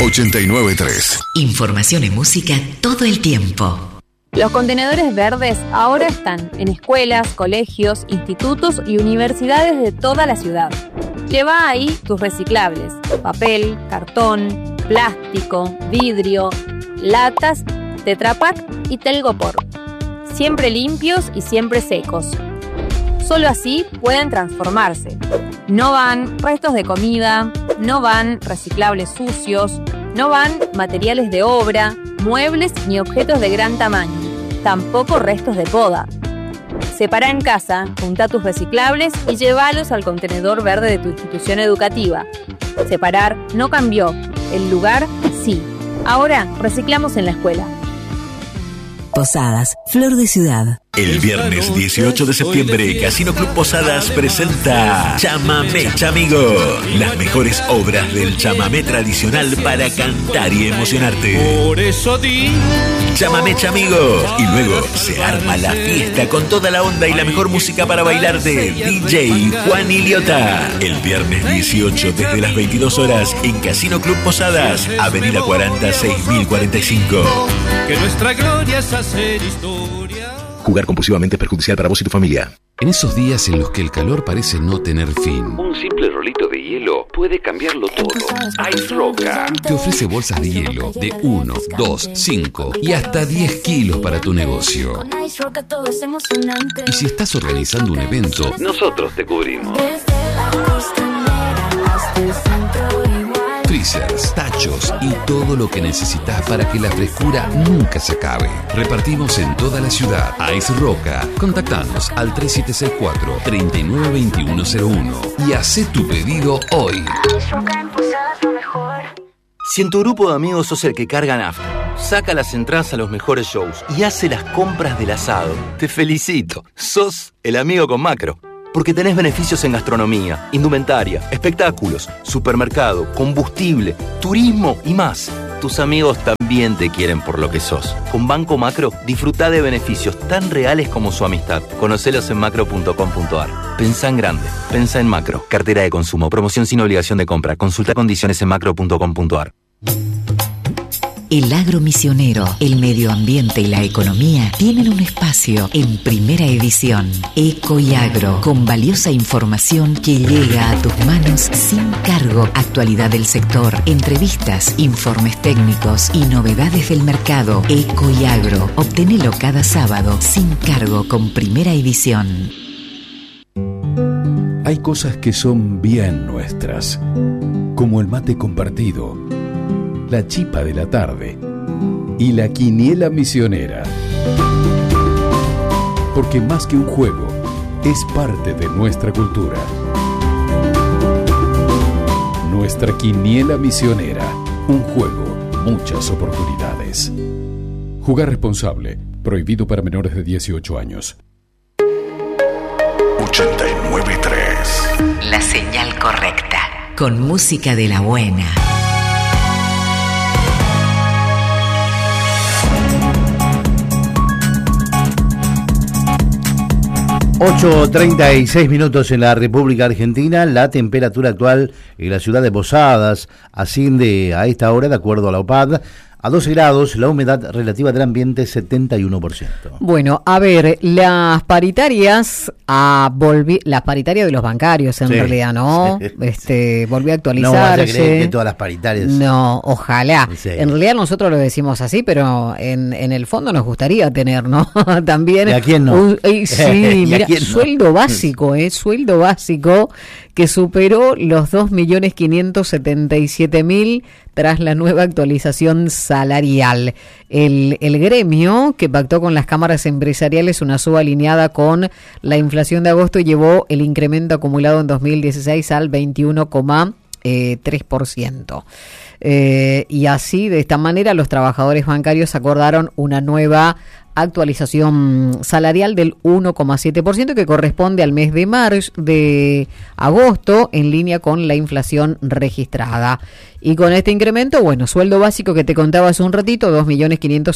89.3. Información y música todo el tiempo. Los contenedores verdes ahora están en escuelas, colegios, institutos y universidades de toda la ciudad. Lleva ahí tus reciclables: papel, cartón, plástico, vidrio, latas, Tetra Pak y Telgopor. Siempre limpios y siempre secos. Solo así pueden transformarse. No van restos de comida, no van reciclables sucios, no van materiales de obra, muebles ni objetos de gran tamaño, tampoco restos de poda. Separa en casa, junta tus reciclables y llévalos al contenedor verde de tu institución educativa. Separar no cambió, el lugar sí. Ahora reciclamos en la escuela. Posadas, Flor de Ciudad. El viernes 18 de septiembre, Casino Club Posadas presenta Chamamé Chamigo. Las mejores obras del chamamé tradicional para cantar y emocionarte. Por eso di Chamamé Chamigo. Y luego se arma la fiesta con toda la onda y la mejor música para bailar de DJ Juan Iliota. El viernes 18 desde las 22 horas en Casino Club Posadas, Avenida 40 6045. que nuestra gloria es hacer historia. Jugar compulsivamente es perjudicial para vos y tu familia. En esos días en los que el calor parece no tener fin, un simple rolito de hielo puede cambiarlo todo. Ice Roca te ofrece bolsas de hielo de 1, 2, 5 y hasta 10 kilos para tu negocio. Y si estás organizando un evento, nosotros te cubrimos. freezers, tachos y todo lo que necesitas para que la frescura nunca se acabe. Repartimos en toda la ciudad. Ice Roca. Contactanos al 3764-392101 y hacé tu pedido hoy. Si en tu grupo de amigos sos el que carga nafta, saca las entradas a los mejores shows y hace las compras del asado, te felicito. Sos el amigo con Macro. Porque tenés beneficios en gastronomía, indumentaria, espectáculos, supermercado, combustible, turismo y más. Tus amigos también te quieren por lo que sos. Con Banco Macro, disfrutá de beneficios tan reales como su amistad. Conocelos en macro.com.ar. Pensá en grande. Pensá en Macro. Cartera de consumo. Promoción sin obligación de compra. Consulta condiciones en macro.com.ar. El agro misionero, el medio ambiente y la economía tienen un espacio en Primera Edición. Eco y Agro, con valiosa información que llega a tus manos sin cargo. Actualidad del sector, entrevistas, informes técnicos y novedades del mercado. Eco y Agro, obtenelo cada sábado sin cargo con Primera Edición. Hay cosas que son bien nuestras, como el mate compartido, la chipa de la tarde y la quiniela misionera. Porque más que un juego, es parte de nuestra cultura. Nuestra quiniela misionera, un juego, muchas oportunidades. Jugar responsable, prohibido para menores de 18 años. 89.3. La señal correcta, con música de la buena. 8:36 minutos en la República Argentina. La temperatura actual en la ciudad de Posadas asciende a esta hora, de acuerdo a la OPAD, a 12 grados, la humedad relativa del ambiente 71%. Bueno, a ver, las paritarias, las paritarias de los bancarios en realidad, ¿no? Volvió a actualizarse. No vas a creer que todas las paritarias. No, ojalá. Sí. En realidad nosotros lo decimos así, pero en el fondo nos gustaría tener, ¿no? También. ¿Y a quién no? Sí, mira, sueldo básico, sueldo básico que superó los 2.577.000 tras la nueva actualización salarial. El gremio, que pactó con las cámaras empresariales una suba alineada con la inflación de agosto, llevó el incremento acumulado en 2016 al 21,3%. Y así, de esta manera, los trabajadores bancarios acordaron una nueva actualización salarial del 1,7% que corresponde al mes de agosto, en línea con la inflación registrada. Y con este incremento, sueldo básico que te contaba hace un ratito,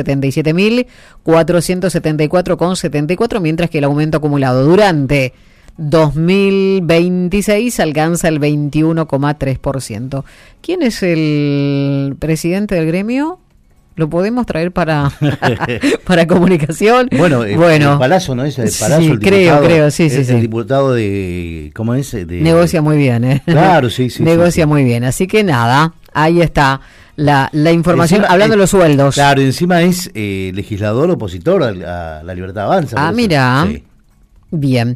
2.577.474,74, mientras que el aumento acumulado durante 2026 alcanza el 21,3%. ¿Quién es el presidente del gremio? ¿Lo podemos traer para comunicación? Bueno, el Palazzo, ¿no es? El Palazzo, sí, el diputado, creo, sí. El diputado de... ¿Cómo es? Negocia muy bien, ¿eh? Claro, sí. Negocia muy bien. Así que nada, ahí está la información, encima, hablando de los sueldos. Claro, y encima es legislador opositor a la Libertad Avanza. Ah, mira. Sí. Bien.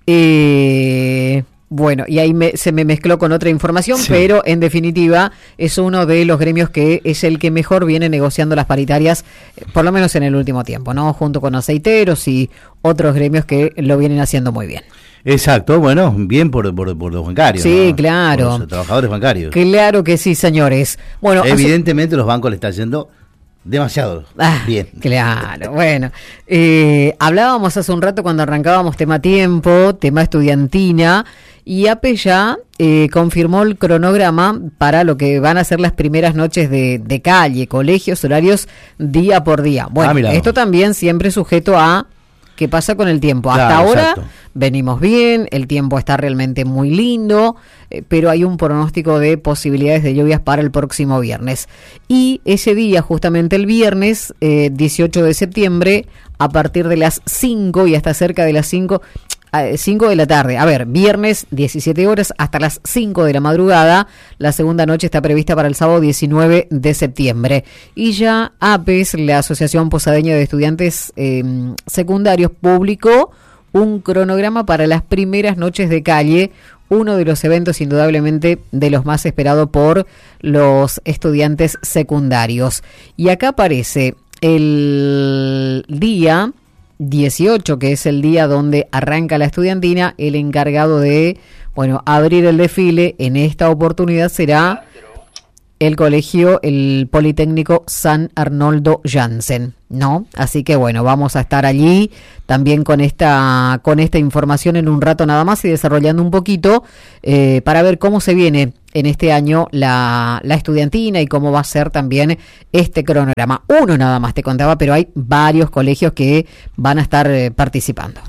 Bueno, y ahí se me mezcló con otra información, pero en definitiva es uno de los gremios que es el que mejor viene negociando las paritarias, por lo menos en el último tiempo, ¿no? Junto con aceiteros y otros gremios que lo vienen haciendo muy bien. Exacto, bueno, bien por los bancarios. Sí, ¿no? claro. Por los trabajadores bancarios. Claro que sí, señores. Bueno, evidentemente los bancos le están yendo demasiado bien. Claro, bueno. Hablábamos hace un rato cuando arrancábamos tema tiempo, tema estudiantina, y APE ya confirmó el cronograma para lo que van a ser las primeras noches de calle, colegios, horarios día por día. Bueno, esto también siempre sujeto a qué pasa con el tiempo. Hasta ahora venimos bien, el tiempo está realmente muy lindo, pero hay un pronóstico de posibilidades de lluvias para el próximo viernes. Y ese día, justamente el viernes, 18 de septiembre, a partir de las 5 y hasta cerca de las 5 de la tarde. A ver, viernes 17 horas hasta las 5 de la madrugada. La segunda noche está prevista para el sábado 19 de septiembre. Y ya APES, la Asociación Posadeña de Estudiantes Secundarios, publicó un cronograma para las primeras noches de calle, uno de los eventos indudablemente de los más esperados por los estudiantes secundarios. Y acá aparece el día 18, que es el día donde arranca la estudiantina. El encargado de, abrir el desfile en esta oportunidad será el colegio, el Politécnico San Arnoldo Jansen, ¿no? Así que vamos a estar allí también con esta información en un rato nada más y desarrollando un poquito para ver cómo se viene en este año la estudiantina y cómo va a ser también este cronograma. Uno nada más te contaba, pero hay varios colegios que van a estar participando.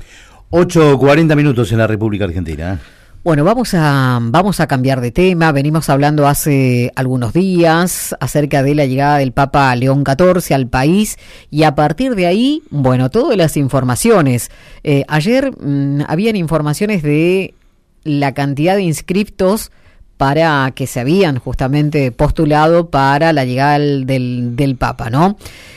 8:40 minutos en la República Argentina. Bueno, vamos a cambiar de tema. Venimos hablando hace algunos días acerca de la llegada del Papa León XIV al país y a partir de ahí, todas las informaciones. Ayer habían informaciones de la cantidad de inscriptos para que se habían justamente postulado para la llegada del Papa, ¿no?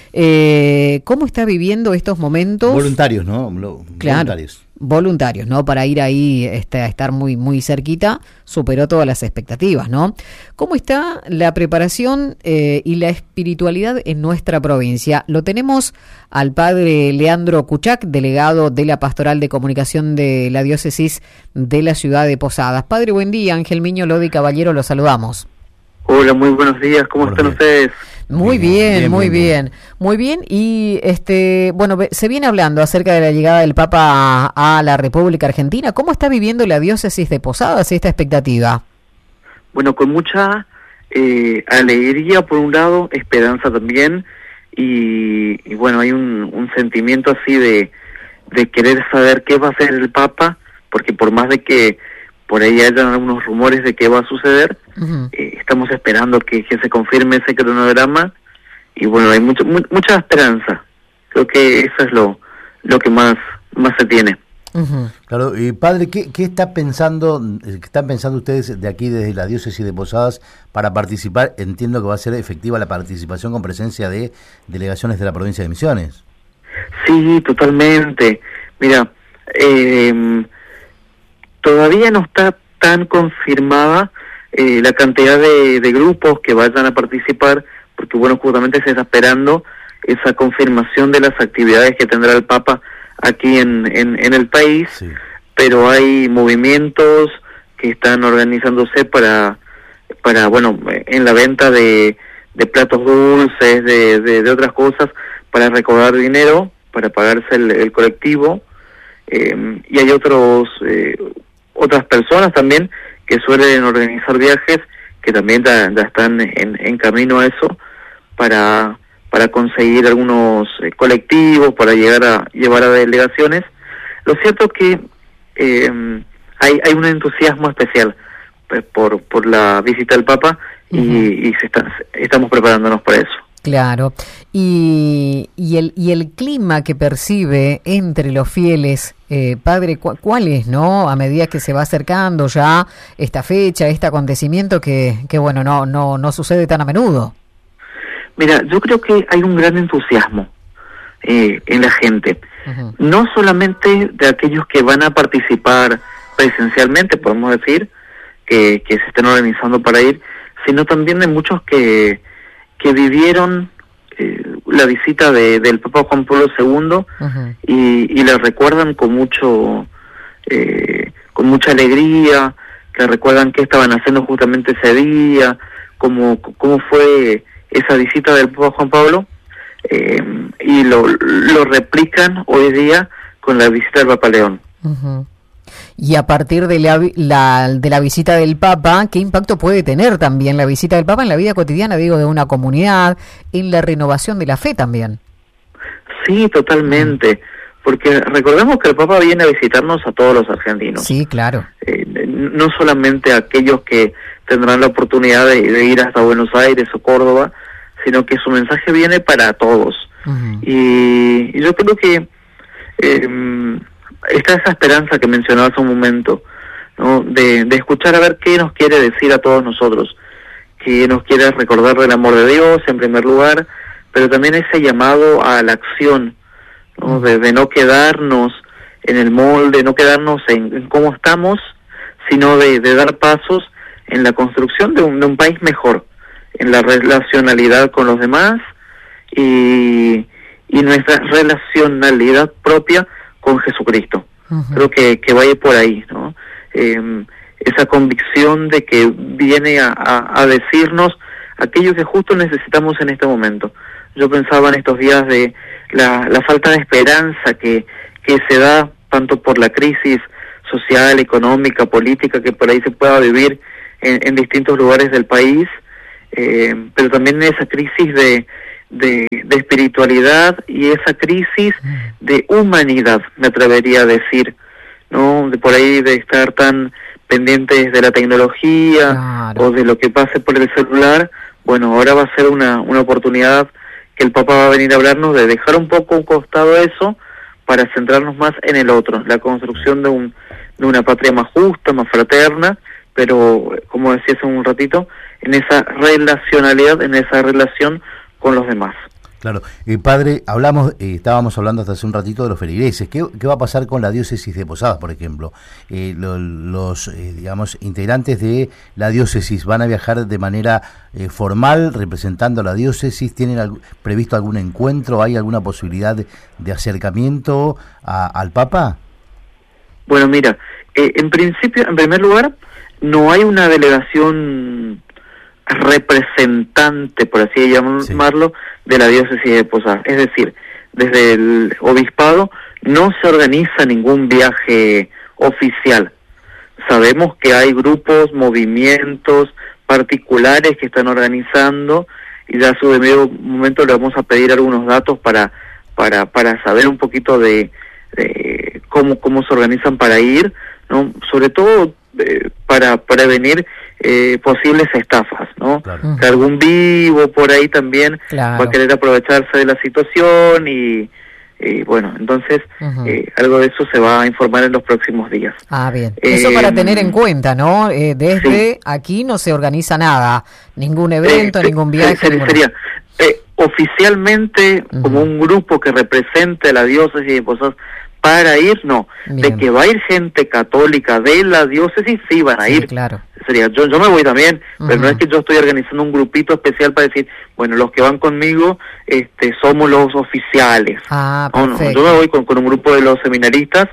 ¿Cómo está viviendo estos momentos? Voluntarios, ¿no? Claro, voluntarios, ¿no? Para ir ahí a estar muy, muy cerquita, superó todas las expectativas, ¿no? ¿Cómo está la preparación y la espiritualidad en nuestra provincia? Lo tenemos al padre Leandro Kuchak, delegado de la Pastoral de Comunicación de la Diócesis de la ciudad de Posadas. Padre, buen día. Ángel Miño Lodi Caballero, lo saludamos. Hola, muy buenos días. ¿Cómo están ustedes? Muy bien. Muy bien. Y se viene hablando acerca de la llegada del Papa a la República Argentina. ¿Cómo está viviendo la diócesis de Posadas esta expectativa? Bueno, con mucha alegría por un lado, esperanza también, y hay un sentimiento así de querer saber qué va a hacer el Papa, porque por más de que por ahí hayan algunos rumores de qué va a suceder, estamos esperando que se confirme ese cronograma y hay mucha esperanza. Creo que eso es lo que más se tiene. Claro, y padre, ¿qué están pensando ustedes de aquí desde la diócesis de Posadas para participar? Entiendo que va a ser efectiva la participación con presencia de delegaciones de la provincia de Misiones. Sí, totalmente. Mira, todavía no está tan confirmada la cantidad de grupos que vayan a participar, porque justamente se está esperando esa confirmación de las actividades que tendrá el Papa aquí en el país, sí. Pero hay movimientos que están organizándose para en la venta de platos dulces, de otras cosas, para recaudar dinero, para pagarse el colectivo, y hay otras personas también que suelen organizar viajes que también ya están en camino a eso para conseguir algunos colectivos, para llevar a delegaciones. Lo cierto es que hay un entusiasmo especial por la visita del Papa y estamos preparándonos para eso. Claro. Y el clima que percibe entre los fieles, padre, ¿cuál es, no? A medida que se va acercando ya esta fecha, este acontecimiento que bueno, no sucede tan a menudo. Mira, yo creo que hay un gran entusiasmo en la gente. No solamente de aquellos que van a participar presencialmente, podemos decir, que se estén organizando para ir, sino también de muchos que vivieron la visita del Papa Juan Pablo II y la recuerdan con mucha alegría, que recuerdan qué estaban haciendo justamente ese día, cómo fue esa visita del Papa Juan Pablo, y lo replican hoy día con la visita del Papa León. Y a partir de la visita del Papa, ¿qué impacto puede tener también la visita del Papa en la vida cotidiana, digo, de una comunidad, en la renovación de la fe también? Sí, totalmente, porque recordemos que el Papa viene a visitarnos a todos los argentinos. Sí, claro. No solamente a aquellos que tendrán la oportunidad de ir hasta Buenos Aires o Córdoba, sino que su mensaje viene para todos. Y yo creo que está esa esperanza que mencionaba hace un momento, ¿no? De escuchar a ver qué nos quiere decir a todos nosotros, que nos quiere recordar del amor de Dios en primer lugar, pero también ese llamado a la acción, ¿no? De no quedarnos en el molde, no quedarnos en cómo estamos, sino de dar pasos en la construcción de un país mejor, en la relacionalidad con los demás y nuestra relacionalidad propia con Jesucristo. Creo que vaya por ahí, ¿no? Esa convicción de que viene a decirnos aquello que justo necesitamos en este momento. Yo pensaba en estos días de la falta de esperanza que se da tanto por la crisis social, económica, política que por ahí se pueda vivir en distintos lugares del país, pero también en esa crisis de espiritualidad y esa crisis de humanidad, me atrevería a decir, ¿no? De por ahí de estar tan pendientes de la tecnología, claro, o de lo que pase por el celular. Bueno, ahora va a ser una oportunidad que el Papa va a venir a hablarnos de dejar un poco a un costado eso para centrarnos más en el otro, la construcción de una patria más justa, más fraterna, pero como decía hace un ratito, en esa relacionalidad, en esa relación con los demás. Claro. Padre, estábamos hablando hasta hace un ratito de los feligreses. ¿Qué va a pasar con la diócesis de Posadas, por ejemplo? Los integrantes de la diócesis van a viajar de manera formal, representando a la diócesis. ¿Tienen previsto algún encuentro? ¿Hay alguna posibilidad de acercamiento al Papa? Bueno, mira, en principio, en primer lugar, no hay una delegación representante, por así llamarlo, de la diócesis de Posadas. Es decir, desde el obispado no se organiza ningún viaje oficial. Sabemos que hay grupos, movimientos particulares que están organizando, y ya a su debido momento le vamos a pedir algunos datos para saber un poquito de cómo se organizan para ir, ¿no? Sobre todo para prevenir posibles estafas, ¿no? Claro. Que algún vivo por ahí también va a querer aprovecharse de la situación y bueno, entonces algo de eso se va a informar en los próximos días. Bien. Eso para tener en cuenta, ¿no? Desde aquí no se organiza nada, ningún evento, ningún viaje. Sería oficialmente como un grupo que represente a la diócesis de Posadas para ir, no. Bien. De que va a ir gente católica de la diócesis, sí van a ir. Claro. Sería, yo me voy también, pero no es que yo estoy organizando un grupito especial para decir, bueno, los que van conmigo somos los oficiales. No, yo me voy con un grupo de los seminaristas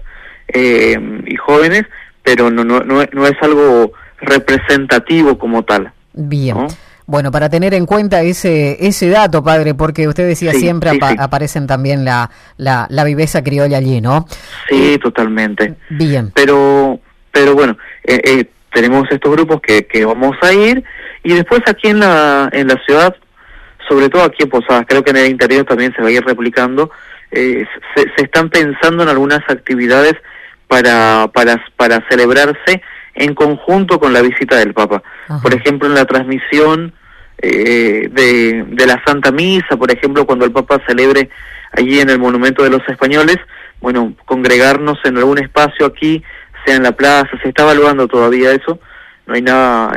y jóvenes, pero no es algo representativo como tal. Bien. ¿No? Bueno, para tener en cuenta ese dato, padre, porque usted decía siempre aparecen también la viveza criolla allí, ¿no? Sí, totalmente. Bien. Pero bueno, tenemos estos grupos que vamos a ir, y después aquí en la ciudad, sobre todo aquí en Posadas, creo que en el interior también se va a ir replicando, se están pensando en algunas actividades para celebrarse en conjunto con la visita del Papa. Ajá. Por ejemplo, en la transmisión de la Santa Misa, por ejemplo, cuando el Papa celebre allí en el Monumento de los Españoles, bueno, congregarnos en algún espacio aquí, sea en la plaza, se está evaluando todavía eso, no hay nada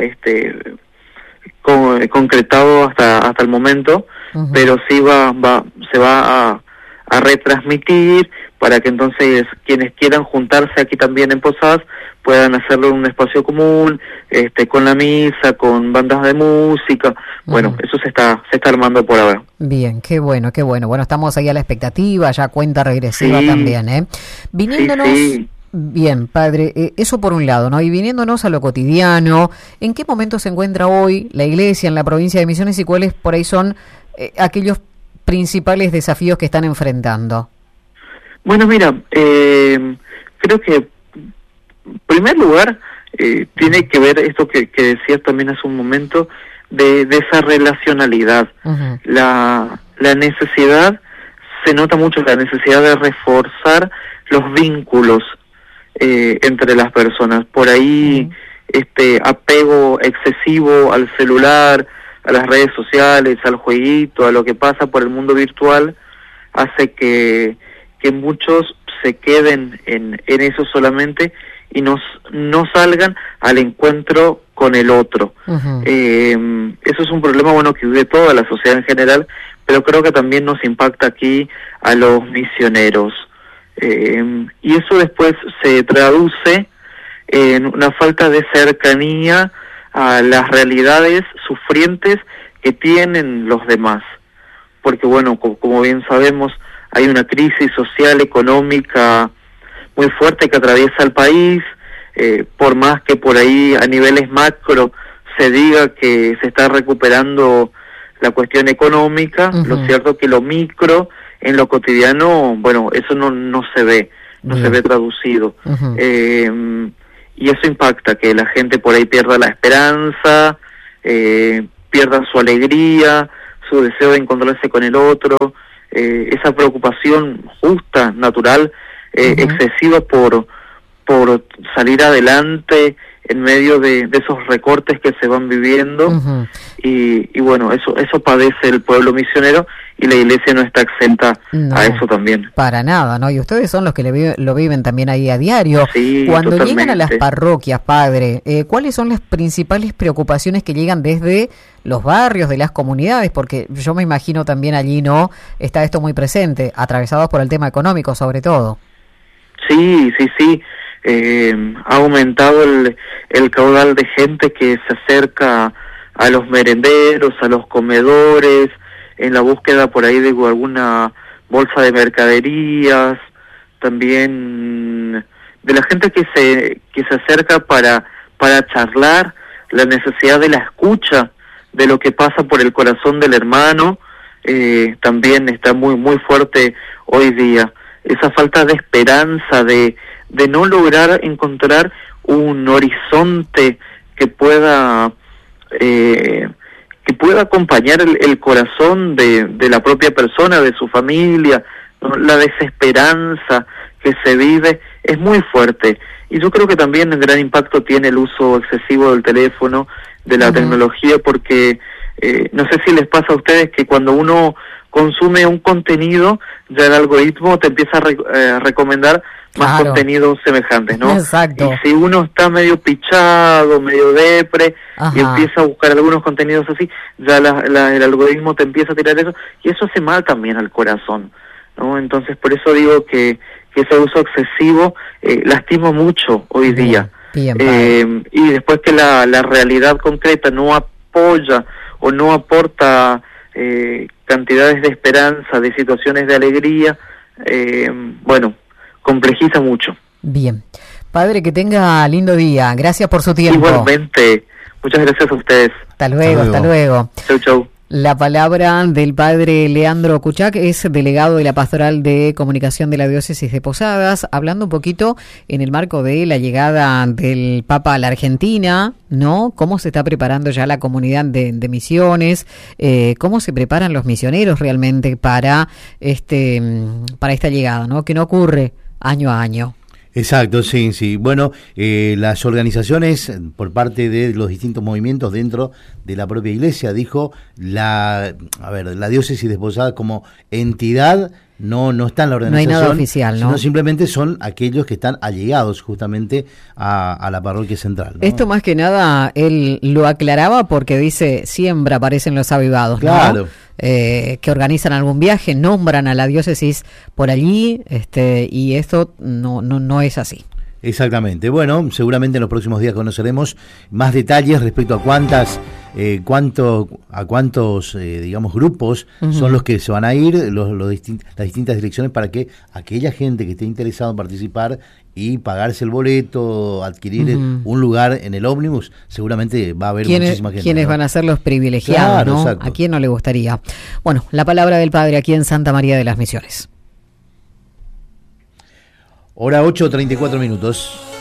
concretado hasta el momento, uh-huh. Pero sí se va a retransmitir para que entonces quienes quieran juntarse aquí también en Posadas puedan hacerlo en un espacio común, con la misa, con bandas de música. Bueno, eso se está armando por ahora. Bien, qué bueno, qué bueno. Bueno, estamos ahí a la expectativa, ya cuenta regresiva también, ¿eh? Viniéndonos... Sí. Bien, padre, eso por un lado, ¿no? Y viniéndonos a lo cotidiano, ¿en qué momento se encuentra hoy la Iglesia en la provincia de Misiones y cuáles por ahí son aquellos principales desafíos que están enfrentando? Bueno, mira, creo que en primer lugar tiene que ver esto que decías también hace un momento de esa relacionalidad. Uh-huh. La necesidad, se nota mucho la necesidad de reforzar los vínculos entre las personas. Por ahí apego excesivo al celular, a las redes sociales, al jueguito, a lo que pasa por el mundo virtual, hace que muchos se queden en eso solamente y no salgan al encuentro con el otro. Uh-huh. Eso es un problema que vive toda la sociedad en general, pero creo que también nos impacta aquí a los misioneros. Y eso después se traduce en una falta de cercanía a las realidades sufrientes que tienen los demás. Porque como bien sabemos, hay una crisis social, económica muy fuerte que atraviesa el país, por más que por ahí a niveles macro se diga que se está recuperando la cuestión económica, uh-huh. Lo cierto es que lo micro, en lo cotidiano, eso no se ve, no se ve traducido. Uh-huh. Y eso impacta, que la gente por ahí pierda la esperanza, pierda su alegría, su deseo de encontrarse con el otro, esa preocupación justa, natural, uh-huh. Excesiva por salir adelante en medio de esos recortes que se van viviendo. Uh-huh. Y eso padece el pueblo misionero y la Iglesia no está exenta a eso también. Para nada, ¿no? Y ustedes son los que lo viven también ahí a diario. Sí, cuando totalmente. Llegan a las parroquias, padre, ¿cuáles son las principales preocupaciones que llegan desde los barrios, de las comunidades? Porque yo me imagino también allí, ¿no? Está esto muy presente, atravesados por el tema económico sobre todo. Sí. Ha aumentado el caudal de gente que se acerca a los merenderos, a los comedores, en la búsqueda por ahí de alguna bolsa de mercaderías, también de la gente que se acerca para charlar, la necesidad de la escucha de lo que pasa por el corazón del hermano, también está muy muy fuerte hoy día. Esa falta de esperanza, de no lograr encontrar un horizonte que pueda acompañar el corazón de la propia persona, de su familia, ¿no? La desesperanza que se vive es muy fuerte. Y yo creo que también un gran impacto tiene el uso excesivo del teléfono, de la uh-huh. tecnología, porque no sé si les pasa a ustedes que cuando uno consume un contenido, ya el algoritmo te empieza a recomendar más contenidos semejantes, ¿no? Exacto. Y si uno está medio pichado, medio depre, y empieza a buscar algunos contenidos así, ya el algoritmo te empieza a tirar eso, y eso hace mal también al corazón, ¿no? Entonces, por eso digo que ese uso excesivo lastima mucho hoy día. Bien, y después que la realidad concreta no apoya o no aporta cantidades de esperanza, de situaciones de alegría, complejiza mucho. Bien. Padre, que tenga lindo día. Gracias por su tiempo. Igualmente. Muchas gracias a ustedes. Hasta luego. Chau. La palabra del padre Leandro Kuchak, es delegado de la Pastoral de Comunicación de la Diócesis de Posadas, hablando un poquito en el marco de la llegada del Papa a la Argentina, ¿no? Cómo se está preparando ya la comunidad de misiones, cómo se preparan los misioneros realmente para esta llegada, ¿no? Que no ocurre año a año. Exacto, sí. Bueno, las organizaciones por parte de los distintos movimientos dentro de la propia iglesia, dijo la diócesis de Posadas como entidad no está en la organización. No hay nada oficial, ¿no? Sino simplemente son aquellos que están allegados justamente a la parroquia central, ¿no? Esto más que nada él lo aclaraba porque dice, siempre aparecen los avivados, claro, ¿no? Que organizan algún viaje, nombran a la diócesis por allí, y esto no es así. Exactamente. Bueno, seguramente en los próximos días conoceremos más detalles respecto a cuántos digamos grupos son los que se van a ir, las distintas direcciones, para que aquella gente que esté interesada en participar y pagarse el boleto, adquirir un lugar en el ómnibus, seguramente va a haber muchísima gente. ¿Quiénes van a ser los privilegiados? Claro, ¿no? Exacto. ¿A quién no le gustaría? Bueno, la palabra del Padre aquí en Santa María de las Misiones. Hora 8:34.